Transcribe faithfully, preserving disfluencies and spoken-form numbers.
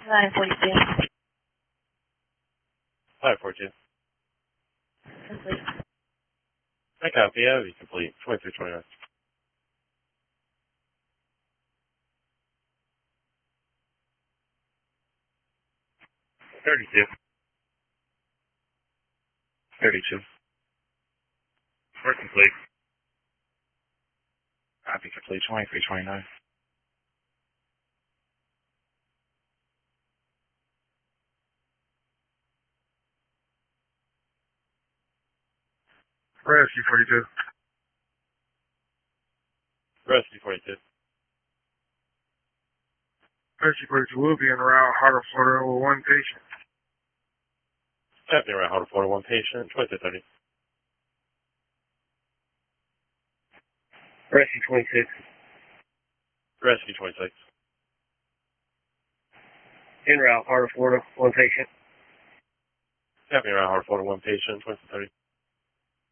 nine forty-two. five four two. Complete. I copy. I be complete. twenty-three twenty-nine. thirty-two. thirty-two. We're complete. Copy complete. twenty-three twenty-nine. Rescue forty-two. Rescue forty-two. Rescue forty-two will be en route, heart of Florida with one patient. Tapping around Harder Florida, one patient, twenty-two thirty. Rescue twenty-six. Rescue twenty-six. En route, heart of Florida, one patient. Tapping around Harder Florida, one patient, twenty-two thirty.